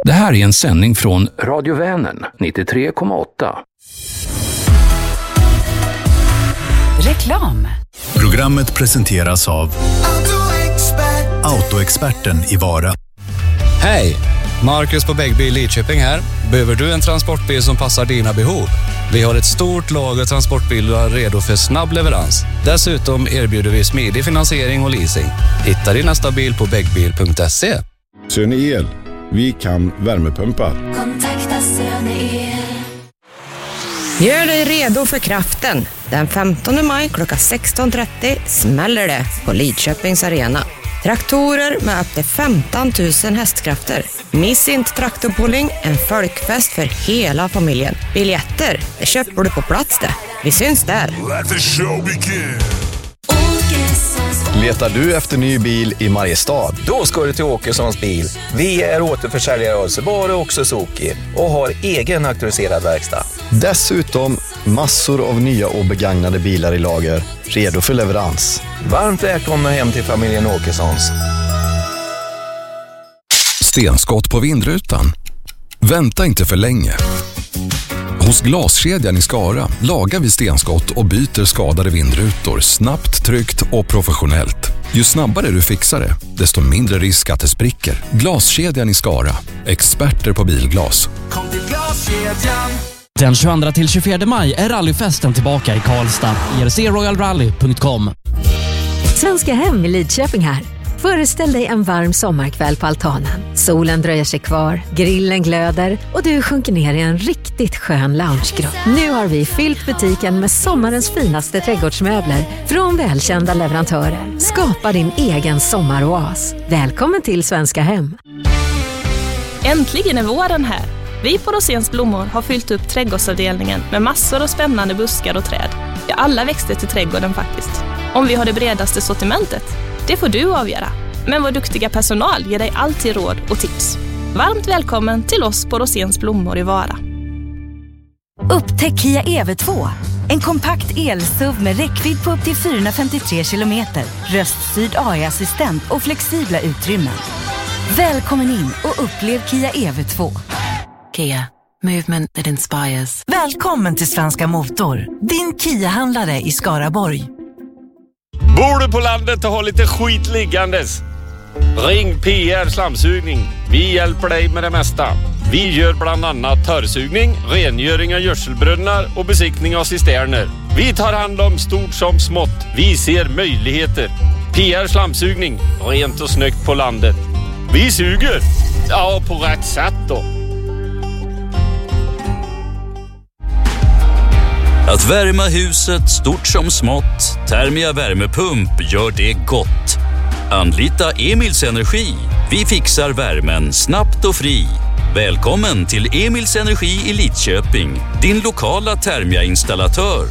Det här är en sändning från Radio Vänern 93,8. Reklam. Programmet presenteras av Autoexperten i Vara. Hej! Marcus på Bäggbil Lidköping här. Behöver du en transportbil som passar dina behov? Vi har ett stort lager transportbilar redo för snabb leverans. Dessutom erbjuder vi smidig finansiering och leasing. Hitta din nästa bil på bäggbil.se. Söne El. Vi kan värmepumpa. Kontakta Söne El. Gör dig redo för kraften. Den 15 maj klockan 16.30 smäller det på Lidköpings arena. Traktorer med upp till 15 000 hästkrafter. Miss inte traktorpulling, en folkfest för hela familjen. Biljetter, det köper du på plats det. Vi syns där. Let the show begin. Letar du efter ny bil i Mariestad? Då ska du till Åkessons bil. Vi är återförsäljare av Subaru och Suzuki och har egen auktoriserad verkstad. Dessutom massor av nya och begagnade bilar i lager, redo för leverans. Varmt välkomna hem till familjen Åkessons. Stenskott på vindrutan? Vänta inte för länge. Hos Glaskedjan i Skara lagar vi stenskott och byter skadade vindrutor snabbt, tryggt och professionellt. Ju snabbare du fixar det, desto mindre risk att det spricker. Glaskedjan i Skara. Experter på bilglas. Kom till Glaskedjan. Den 22-24 maj är rallyfesten tillbaka i Karlstad. ERCroyalrally.com. Svenska Hem i Lidköping här. Föreställ dig en varm sommarkväll på altanen. Solen dröjer sig kvar, grillen glöder och du sjunker ner i en riktigt skön loungegrupp. Nu har vi fyllt butiken med sommarens finaste trädgårdsmöbler från välkända leverantörer. Skapa din egen sommaroas. Välkommen till Svenska Hem. Äntligen är våren här. Vi på Rosens blommor har fyllt upp trädgårdsavdelningen med massor av spännande buskar och träd. Ja, alla växter till trädgården faktiskt. Om vi har det bredaste sortimentet, det får du avgöra. Men vår duktiga personal ger dig alltid råd och tips. Varmt välkommen till oss på Rosens blommor i Vara. Upptäck Kia EV2. En kompakt el-SUV med räckvidd på upp till 453 kilometer. Röststyrd AI-assistent och flexibla utrymmen. Välkommen in och upplev Kia EV2. Kia. Movement that inspires. Välkommen till Svenska Motor. Din Kia-handlare i Skaraborg. Bor du på landet och har lite skit liggandes? Ring PR Slamsugning. Vi hjälper dig med det mesta. Vi gör bland annat törrsugning, rengöring av gödselbrunnar och besiktning av cisterner. Vi tar hand om stort som smått. Vi ser möjligheter. PR Slamsugning. Rent och snyggt på landet. Vi suger. Ja, på rätt sätt då. Att värma huset stort som smått, Thermia värmepump gör det gott. Anlita Emils Energi. Vi fixar värmen snabbt och fri. Välkommen till Emils Energi i Lidköping, din lokala Thermia-installatör.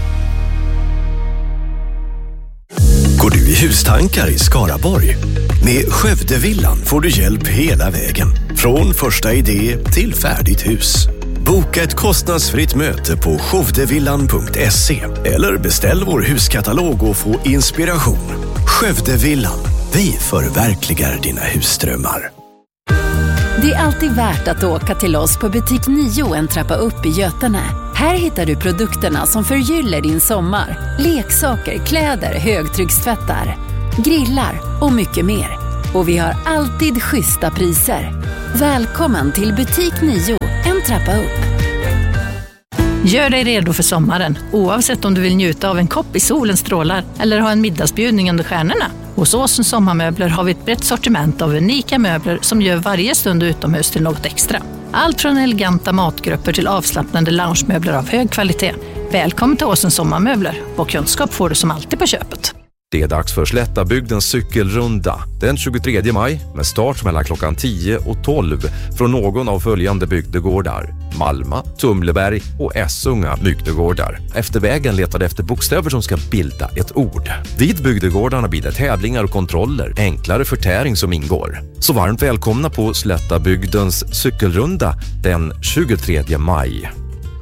Går du i hustankar i Skaraborg? Med Skövdevillan får du hjälp hela vägen. Från första idé till färdigt hus. Boka ett kostnadsfritt möte på skövdevillan.se eller beställ vår huskatalog och få inspiration. Skövdevillan. Vi förverkligar dina husdrömmar. Det är alltid värt att åka till oss på butik 9 en trappa upp i Götene. Här hittar du produkterna som förgyller din sommar. Leksaker, kläder, högtryckstvättar, grillar och mycket mer. Och vi har alltid schyssta priser. Välkommen till butik 9, en trappa upp. Gör dig redo för sommaren, oavsett om du vill njuta av en kopp i solens strålar eller ha en middagsbjudning under stjärnorna. Hos Åsens sommarmöbler har vi ett brett sortiment av unika möbler som gör varje stund utomhus till något extra. Allt från eleganta matgrupper till avslappnande loungemöbler av hög kvalitet. Välkommen till Åsens sommarmöbler. Och kunskap får du som alltid på köpet. Det är dags för Slättabygdens cykelrunda den 23 maj med start mellan klockan 10 och 12 från någon av följande bygdegårdar: Malma, Tumleberg och Essunga bygdegårdar. Efter vägen letade efter bokstäver som ska bilda ett ord. Vid bygdegårdarna blir det tävlingar och kontroller, enklare förtäring som ingår. Så varmt välkomna på Slättabygdens cykelrunda den 23 maj.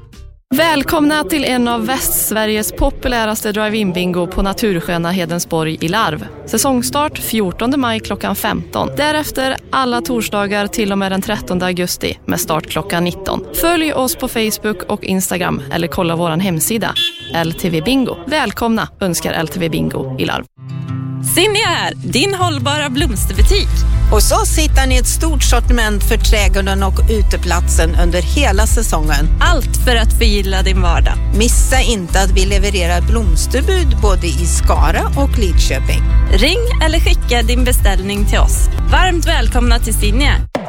Välkomna till en av Västsveriges populäraste drive-in-bingo på natursköna Hedensborg i Larv. Säsongstart 14 maj klockan 15. Därefter alla torsdagar till och med den 13 augusti med start klockan 19. Följ oss på Facebook och Instagram eller kolla våran hemsida LTV Bingo. Välkomna önskar LTV Bingo i Larv. Sinja här, din hållbara blomsterbutik. Hos oss hittar ni ett stort sortiment för trädgården och uteplatsen under hela säsongen. Allt för att förgylla din vardag. Missa inte att vi levererar blomsterbud både i Skara och Lidköping. Ring eller skicka din beställning till oss. Varmt välkomna till Sinja.